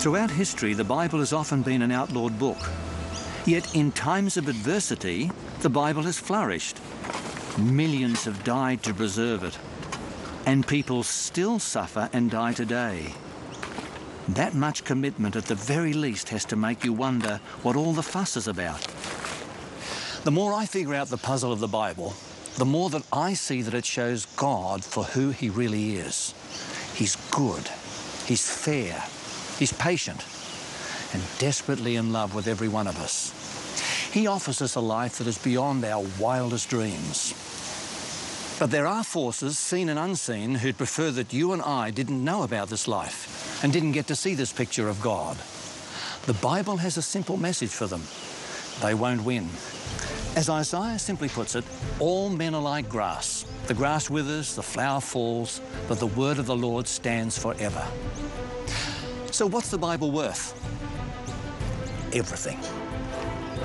Throughout history, the Bible has often been an outlawed book. Yet in times of adversity, the Bible has flourished. Millions have died to preserve it. And people still suffer and die today. That much commitment at the very least has to make you wonder what all the fuss is about. The more I figure out the puzzle of the Bible, the more that I see that it shows God for who he really is. He's good, he's fair, he's patient, and desperately in love with every one of us. He offers us a life that is beyond our wildest dreams. But there are forces, seen and unseen, who'd prefer that you and I didn't know about this life and didn't get to see this picture of God. The Bible has a simple message for them. They won't win. As Isaiah simply puts it, all men are like grass. The grass withers, the flower falls, but the word of the Lord stands forever. So what's the Bible worth? Everything.